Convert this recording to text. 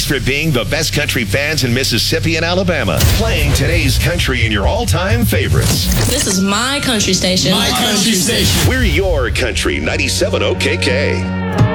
for being the best country fans in Mississippi and Alabama. Playing today's country and your all-time favorites. This is my country station. My country station. We're your country 97 OKK.